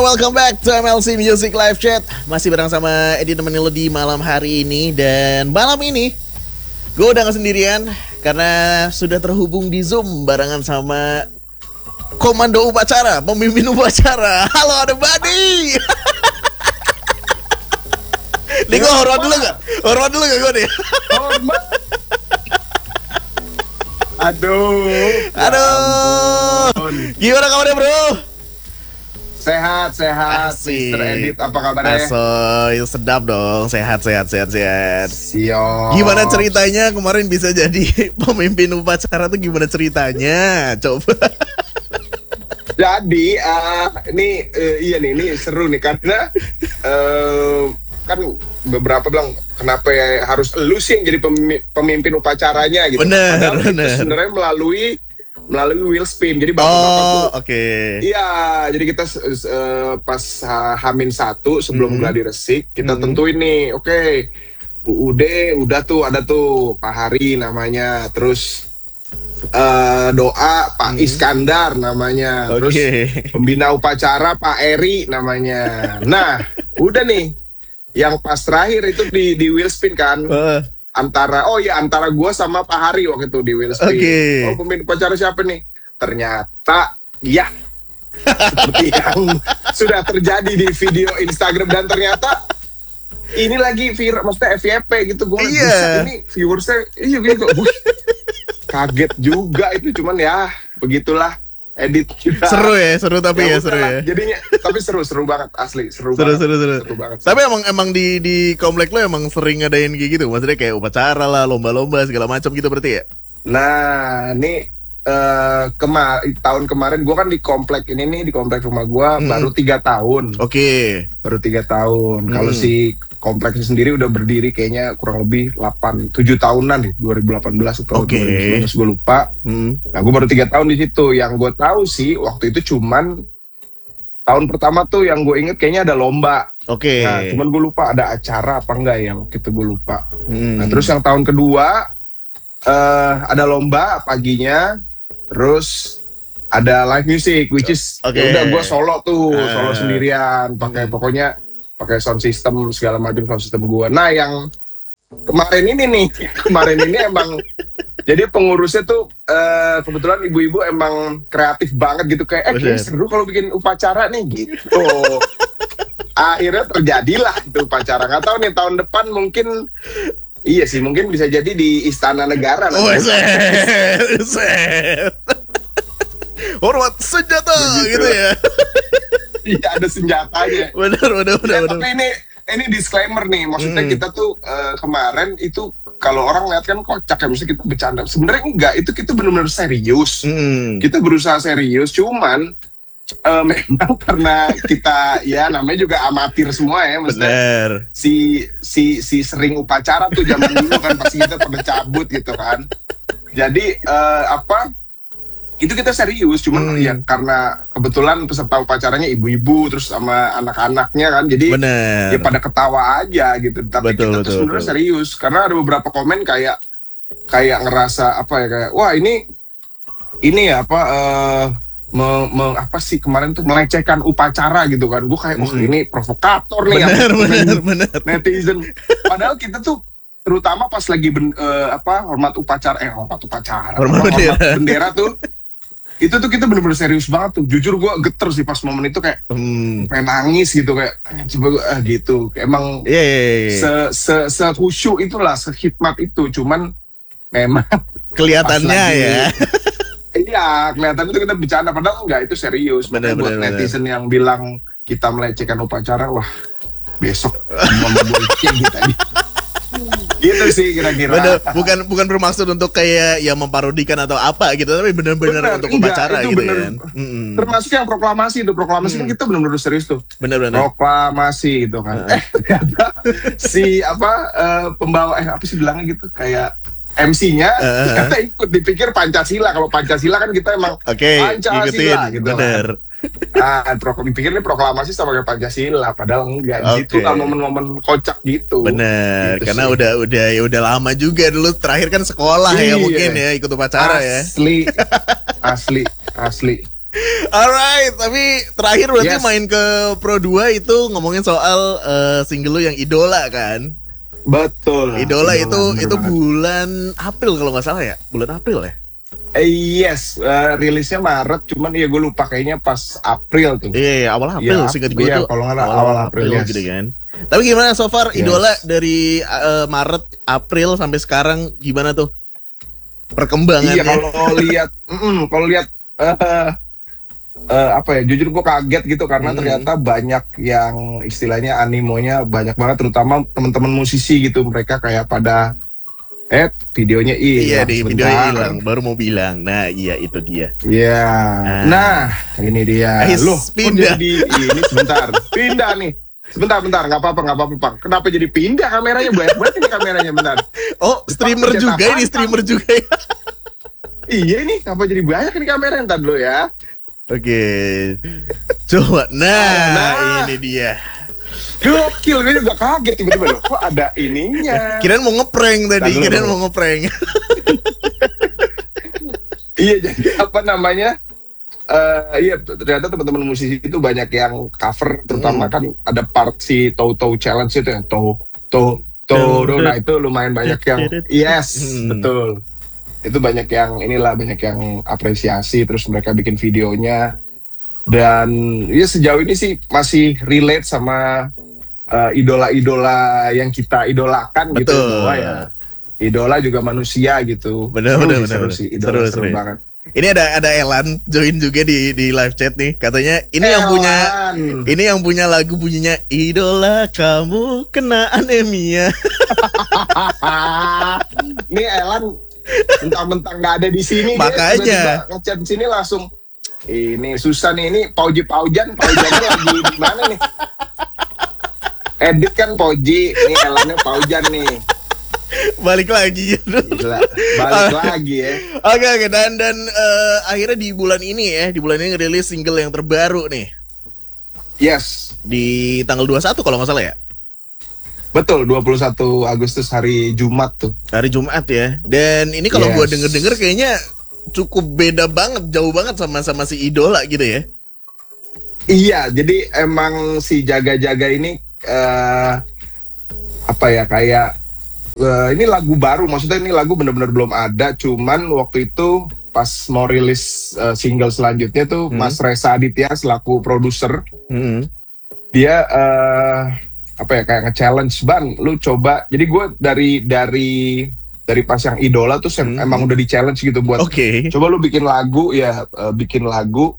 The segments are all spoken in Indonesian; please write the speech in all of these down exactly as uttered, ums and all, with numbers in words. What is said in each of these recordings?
welcome back to M L C Music Live Chat. Masih bareng sama Edi nemenin lo di malam hari ini. Dan malam ini gue udah gak sendirian karena sudah terhubung di Zoom barengan sama komando upacara, pemimpin upacara. Halo, ada Badi. Nih gue hormat dulu gak? Hormat dulu gak gue nih? Hormat. Aduh. Aduh. Gimana kabarnya bro? Sehat, sehat. Mister Edit, apa kabarnya? Asoy, sedap dong. Sehat, sehat, sehat, sehat. Siap. Gimana ceritanya kemarin bisa jadi pemimpin upacara tuh gimana ceritanya? Coba. Jadi, uh, ini uh, iya nih, ini seru nih karena uh, kan beberapa bilang kenapa ya harus elu sih yang jadi pemimpin upacaranya gitu. Bener, Padahal bener. itu sebenarnya melalui melalui wheel spin. Jadi bapak-bapak Oh, tuh. oke. Okay. Iya, jadi kita uh, pas Hamin satu sebelum Mm-hmm. gladi resik kita Mm-hmm. tentuin nih, oke. Okay, U U D udah tuh ada tuh Pak Hari namanya, terus uh, doa Pak Mm-hmm. Iskandar namanya, terus Okay. pembina upacara Pak Eri namanya. Nah, udah nih. Yang pas terakhir itu di di wheel spin kan. Uh. Antara oh ya antara gua sama Pak Hari waktu itu di wheel spin. Okay. Oh, pemimpin upacara siapa nih? Ternyata ya seperti yang sudah terjadi di video Instagram, dan ternyata ini lagi viral, maksudnya F Y P gitu. Gue Iya. ini viewersnya iya gitu. Wuh, kaget juga itu, cuman ya begitulah edit kita. Seru ya, seru tapi ya, ya seru udahlah. ya. Jadinya tapi seru seru banget asli, seru, Seru, banget. seru, seru. Seru banget. Tapi emang emang di di komplek lo emang sering ngadain kayak gitu, maksudnya kayak upacara lah, lomba-lomba segala macam gitu berarti ya? Nah, ini uh, kema tahun kemarin gue kan di komplek ini nih, di komplek rumah gue Hmm. baru tiga tahun. Oke. Okay. Baru tiga tahun. Hmm. Kalau si kompleks sendiri udah berdiri kayaknya kurang lebih delapan tujuh tahunan nih, dua ribu delapan belas atau Oke. dua ribu sembilan belas gue lupa. Hmm. Nah, gue baru tiga tahun di situ. Yang gue tahu sih waktu itu cuman tahun pertama tuh yang gue inget kayaknya ada lomba. Oke. Okay. Nah, cuman gue lupa ada acara apa enggak ya waktu itu, gue lupa. Hmm. Nah, terus yang tahun kedua uh, ada lomba paginya, terus ada live music, which is Okay. ya udah gue solo tuh, Uh. solo sendirian, pakai pokoknya pakai sound system segala macam sound system gue. Nah, yang kemarin ini nih, kemarin ini emang jadi pengurusnya tuh uh, kebetulan ibu-ibu emang kreatif banget gitu, kayak eh kayaknya seru kalau bikin upacara nih gitu. Akhirnya terjadilah itu upacara. Nggak tahu nih tahun depan mungkin iya sih, mungkin bisa jadi di Istana Negara. Oh, set, set. Hormat senjata gitu ya. Iya, ada senjatanya. Benar, benar, benar. Ya, tapi ini ini disclaimer nih, maksudnya Hmm. kita tuh uh, kemarin itu kalau orang lihat kan kocak ya, maksudnya kita bercanda. Sebenarnya enggak, itu kita benar-benar serius. Hmm. Kita berusaha serius, cuman uh, memang karena kita ya namanya juga amatir semua ya, maksudnya Benar. si si si sering upacara tuh zaman dulu kan pasti kita pada cabut gitu kan. Jadi uh, apa? Itu kita serius, cuman Hmm. ya karena kebetulan peserta upacaranya ibu-ibu terus sama anak-anaknya kan, jadi Benar. ya pada ketawa aja gitu. Tapi Betul, kita tuh betul, sebenarnya betul. serius karena ada beberapa komen kayak kayak ngerasa apa ya, kayak wah ini ini ya apa uh, me, me- apa sih kemarin tuh melecehkan upacara gitu kan. Gue kayak wah Hmm. ini provokator nih, Benar, yang benar, benar. netizen. Padahal kita tuh terutama pas lagi ben, eh, apa hormat upacara eh hormat upacara Hormat apa, bendera. bendera tuh itu tuh kita bener-bener serius banget tuh. Jujur gue geter sih pas momen itu, kayak Hmm. pengen nangis gitu, kayak "Ah, coba gua," ah, gitu. Kayak emang Iya, iya, iya. se se se khusyuk itulah, sehikmat itu. Cuman memang Kelihatannya pas lagi- ya. iya kelihatan itu kita bercanda, padahal enggak, itu serius. Bener, Makanya buat bener, bener. netizen yang bilang kita melecehkan upacara, wah besok mau membuat gitu aja. Gitu sih kira-kira. Bener, bukan bukan bermaksud untuk kayak ya memparodikan atau apa gitu, tapi benar-benar Bener, untuk enggak, upacara itu gitu bener. kan. Mm-mm. Termasuk yang proklamasi itu, proklamasi kan Hmm. kita benar-benar serius tuh. Bener-bener. Proklamasi gitu kan. Eh, ternyata si apa eh, pembawa eh apa sih bilangnya gitu, kayak M C-nya Uh-huh. ternyata ikut, dipikir Pancasila. Kalau Pancasila kan kita emang Oke, Pancasila ikutin. gitu Bener. kan. Ah, pro, dipikir ini proklamasi sama kayak Pancasila, padahal enggak. Oke. Gitu kan, momen-momen kocak gitu. Bener, Gitu karena sih. udah udah ya udah lama juga dulu, terakhir kan sekolah ya Iya. mungkin ya ikut upacara ya. Asli, asli, asli. Alright, tapi terakhir berarti Yes. main ke Pro dua itu ngomongin soal eh, single lu yang Idola kan? Betul. Idola, itu bener itu banget. bulan April kalau nggak salah ya, bulan April ya. Eh, yes, eh, rilisnya Maret, cuman ya gue lupa kayaknya pas April tuh. Iya, iya, awal April Iya, singkat gue iya, tuh. kalau nggak salah awal April, yes. gitu kan. Tapi gimana so far Yes. Idola dari eh, Maret, April sampai sekarang gimana tuh perkembangannya? Iya, kalau lihat, mm, kalau lihat eh, eh, apa ya? Jujur gue kaget gitu karena Hmm. ternyata banyak yang istilahnya animonya banyak banget, terutama teman-teman musisi gitu. Mereka kayak pada eh videonya Iya, hilang di sebentar. videonya hilang, baru mau bilang. Nah, iya itu dia. Iya. Ah. Nah, ini dia. Ais, Loh, kok pindah. jadi ini sebentar. Pindah nih. Sebentar, bentar, nggak apa-apa, nggak apa-apa, Pak. Kenapa jadi pindah kameranya? Banyak banget ini kameranya, bentar. Oh, streamer pencet juga apaan, ini, Pak? streamer juga ya. Iya nih, kenapa jadi banyak ini kameranya? Ntar dulu ya. Oke. Coba. Nah, Nah. ini dia. Gokil, gue juga kaget tiba-tiba loh. Kok ada ininya? Kirain mau ngeprank tadi, Ntar dulu. kirain mau ngeprank. Iya, jadi apa namanya? Eh iya, ternyata teman-teman musisi itu banyak yang cover, terutama Hmm. kan ada part si Toe Toe Challenge itu ya, Toe Toe Toe. Nah itu lumayan banyak yang, yes, Hmm. betul. Itu banyak yang inilah, banyak yang apresiasi, terus mereka bikin videonya. Dan ya sejauh ini sih masih relate sama eh, idola-idola yang kita idolakan gitu. Betul. Bahwa ya idola juga manusia gitu. Bener, Seru bener, sih, bener, seru bener. sih, idola Seru, seru seru. banget. Ini ada ada Elan join juga di di live chat nih. Katanya ini yang punya Elan. ini yang punya lagu bunyinya Idola kamu kena anemia. Nih Elan mentang-mentang nggak ada di sini, dia Makanya. tiba-tiba ngechat di sini langsung. Ini susah nih, ini Pauji Paujan, Paujannya lagi di mana nih? Edit kan Pauji, nih Elannya Paujan nih. Balik lagi. Gila, balik lagi ya. Oke oke dan dan eh, akhirnya di bulan ini ya, di bulan ini ngerilis single yang terbaru nih Yes, di tanggal dua puluh satu kalau nggak salah ya. betul, dua puluh satu Agustus hari Jumat tuh. Hari Jumat ya. Dan ini kalau Yes. gua denger-denger kayaknya cukup beda banget, jauh banget sama sama si Idola gitu ya. Iya, jadi emang si Jaga-Jaga ini eh apa ya, kayak eh, ini lagu baru, maksudnya ini lagu bener-bener belum ada, cuman waktu itu pas mau rilis eh, single selanjutnya tuh Hmm. Mas Reza Aditya selaku produser, Hmm. dia eh apa ya, kayak nge-challenge, Ban, lu coba. Jadi gue dari dari dari pas yang Idola tuh sem- Hmm. emang udah di-challenge gitu buat Oke. coba lu bikin lagu ya, eh, bikin lagu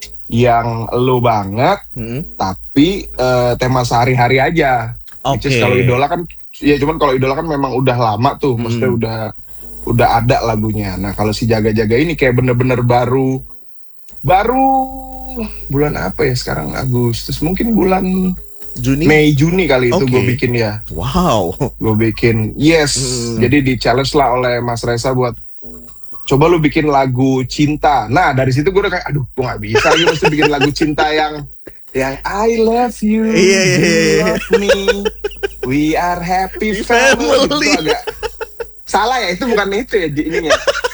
yang lu banget Hmm. tapi eh, tema sehari-hari aja. Which Oke. is kalau Idola kan, ya cuman kalau Idola kan memang udah lama tuh, Hmm. maksudnya udah udah ada lagunya. Nah kalau si Jaga-Jaga ini kayak bener-bener baru, baru bulan apa ya sekarang, Agustus, mungkin bulan Juni. Mei Juni kali itu Oke. gue bikin ya, Wow. gue bikin, yes. Hmm. Jadi di challenge lah oleh Mas Reza buat coba lu bikin lagu cinta. Nah dari situ gue udah kayak, aduh gue nggak bisa lagi mesti bikin lagu cinta yang yang I love you, Iya, iya, you iya. love me, we are happy Family. family. Itu agak salah ya, itu bukan itu ya ininya.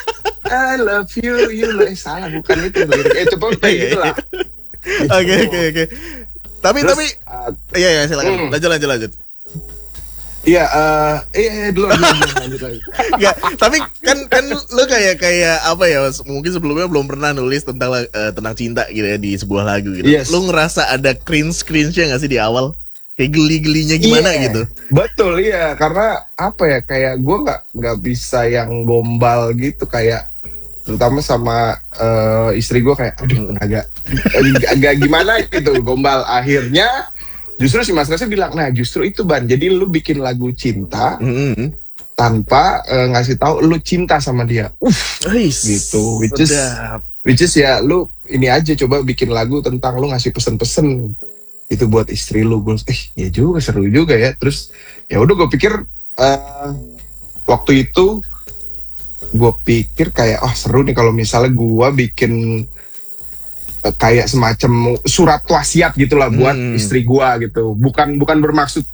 I love you, you love, eh, salah, bukan itu lirik. Eh coba kayak gitu lah. Oke oke oke. Tapi Terus, tapi uh, iya ya silakan. Hmm. Lanjut lanjut lanjut. iya, eh, iya, iya, dulu, dulu, dulu, lanjut lagi. Enggak, tapi kan kan lu kayak kayak apa ya? Mungkin sebelumnya belum pernah nulis tentang la- eh, tentang cinta gitu ya di sebuah lagu gitu. Yes. Lu ngerasa ada cringe-cringe-nya nggak sih di awal? Kayak geli-gelinya gimana Iya, gitu? Betul, iya, karena apa ya, kayak gue nggak nggak bisa yang gombal gitu, kayak terutama sama eh, istri gue kayak aduh agak agak gimana gitu gombal. Akhirnya justru si Mas Reza bilang, nah justru itu Ban, jadi lu bikin lagu cinta Mm-hmm. tanpa eh, ngasih tahu lu cinta sama dia. Uff, gitu, which is Sedap. which is ya lu ini aja, coba bikin lagu tentang lu ngasih pesen-pesen itu buat istri lu. Gue eh ya juga, seru juga ya. Terus ya udah gue pikir eh, waktu itu gue pikir kayak oh seru nih kalau misalnya gue bikin eh, kayak semacam surat wasiat gitulah buat Hmm. istri gue gitu. Bukan bukan bermaksud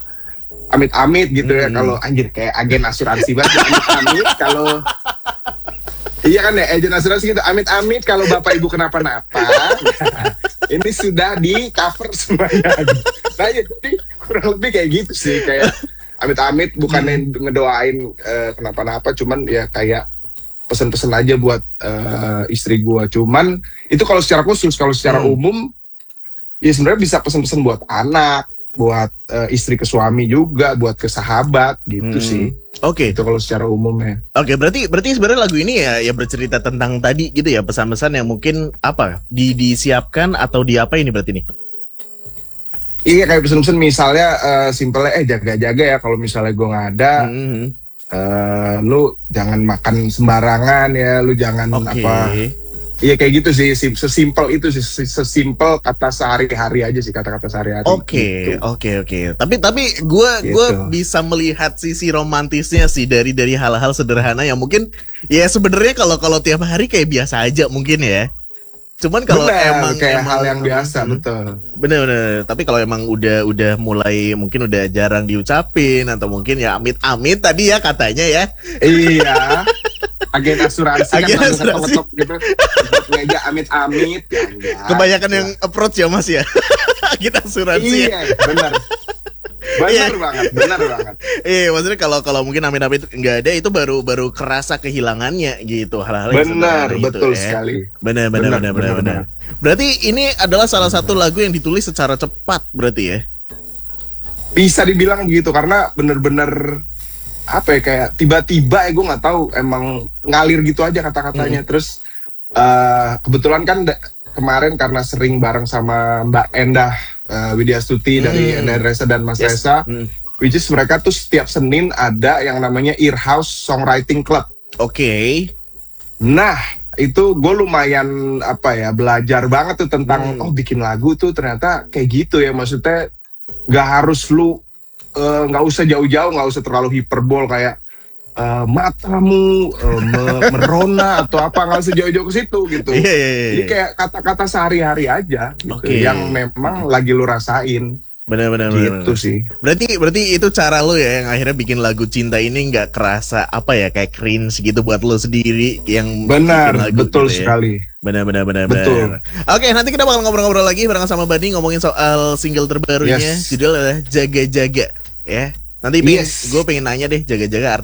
amit-amit gitu ya, Hmm. kalau anjir kayak agen asuransi banget, amit-amit kalau Iya kan ya, agent asuransi gitu. Amit-amit kalau bapak ibu kenapa-napa, ini sudah di cover semuanya. Nah ya, jadi kurang lebih kayak gitu sih, kayak amit-amit bukannya Hmm. ngedoain eh, kenapa-napa, cuman ya kayak pesen-pesen aja buat eh, istri gua. Cuman itu kalau secara khusus, kalau secara Hmm. umum, ya sebenarnya bisa pesen-pesen buat anak, buat eh, istri ke suami juga, buat ke sahabat gitu Hmm. sih. Oke. Itu kalau secara umumnya. Oke, berarti berarti sebenarnya lagu ini ya ya bercerita tentang tadi gitu ya, pesan-pesan yang mungkin apa di disiapkan atau di apa ini berarti nih? Iya kayak pesen-pesen misalnya eh, simpelnya eh jaga-jaga ya kalau misalnya gue nggak ada, Hmm. eh, lu jangan makan sembarangan ya, lu jangan Oke. apa. Iya kayak gitu sih, sim- sesimpel itu sih, ses- sesimpel kata sehari-hari aja sih, kata-kata sehari-hari. Oke, gitu. oke, oke. Tapi tapi gue gue Gitu. bisa melihat sisi romantisnya sih dari dari hal-hal sederhana yang mungkin ya sebenarnya kalau kalau tiap hari kayak biasa aja mungkin ya. Cuman kalau Benar, emang kayak emang hal yang biasa, Hmm. betul. Bener-bener. Tapi kalau emang udah udah mulai mungkin udah jarang diucapin atau mungkin ya amit-amit tadi ya katanya ya. Iya. Agen asuransi kan Agen langsung asuransi. ketok-ketok gitu. Ketok meja amit-amit. Ya enggak. Kebanyakan Ya. yang approach ya Mas ya. Kita asuransi. ya. Iya, benar. Benar Iya. banget, benar banget. Eh, maksudnya kalau kalau mungkin amit-amit nggak ada itu baru baru kerasa kehilangannya gitu hal-hal yang Benar, sederhana itu, betul ya. sekali. Benar, benar, Benar, benar, benar, benar, benar. Berarti ini adalah salah satu lagu yang ditulis secara cepat berarti ya. Bisa dibilang begitu karena bener-bener apa ya kayak tiba-tiba ya gue nggak tahu emang ngalir gitu aja kata-katanya. Terus eh, kebetulan kan da- kemarin karena sering bareng sama Mbak Endah eh, Widya Stuti dari Hmm. Endah Reza dan Mas Yes. Reza, Hmm. which is mereka tuh setiap Senin ada yang namanya Earhouse Songwriting Club. Oke. Nah, itu gue lumayan apa ya belajar banget tuh tentang Hmm. oh bikin lagu tuh ternyata kayak gitu ya, maksudnya nggak harus lu eh, nggak usah jauh-jauh, nggak usah terlalu hiperbol kayak eh, matamu eh, me- merona atau apa, nggak usah jauh-jauh ke situ gitu. Iya, iya, iya. Jadi kayak kata-kata sehari-hari aja gitu, Oke. yang memang lagi lu rasain Benar, benar, benar. gitu sih. Berarti berarti itu cara lo ya yang akhirnya bikin lagu cinta ini nggak kerasa apa ya kayak cringe gitu buat lo sendiri yang Benar, bikin lagu betul gitu ya. sekali. Benar, benar, benar, Betul. benar. Oke, nanti kita bakal ngobrol-ngobrol lagi bareng sama Badi ngomongin soal single terbarunya. Yes. Judul adalah Jaga-Jaga ya. Nanti pengen, Yes. gue pengen nanya deh jaga-jaga